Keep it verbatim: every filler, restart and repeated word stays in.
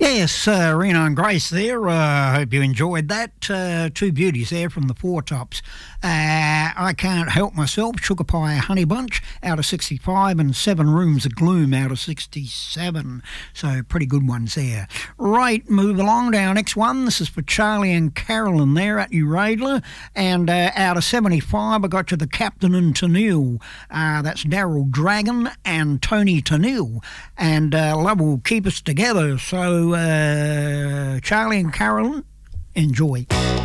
Yes, uh, Reno and Grace there. I uh, hope you enjoyed that. Uh, two beauties there from the Four Tops. Uh, I Can't Help Myself, Sugar Pie Honey Bunch out of sixty-five, and Seven Rooms of Gloom out of sixty-seven. So pretty good ones there. Right, move along to our next one. This is for Charlie and Carolyn there at Uradler. And uh, out of seventy-five, I got to the Captain and Tennille. Uh, that's Daryl Dragon and Tony Tennille. And uh, love will keep us together. So, uh, Charlie and Carolyn, enjoy.